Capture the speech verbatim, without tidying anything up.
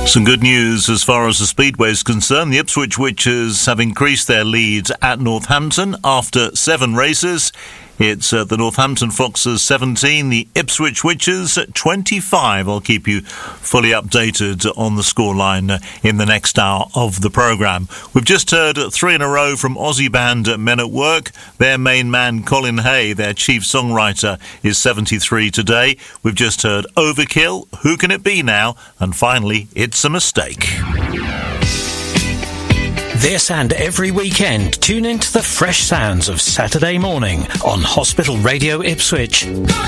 Some good news as far as the Speedway is concerned. The Ipswich Witches have increased their lead at Northampton after seven races. It's uh, the Northampton Foxes seventeen, the Ipswich Witches twenty-five. I'll keep you fully updated on the scoreline in the next hour of the programme. We've just heard three in a row from Aussie band Men at Work. Their main man, Colin Hay, their chief songwriter, is seventy-three today. We've just heard Overkill, Who Can It Be Now? And finally, It's a Mistake. This and every weekend, tune into the fresh sounds of Saturday morning on Hospital Radio Ipswich.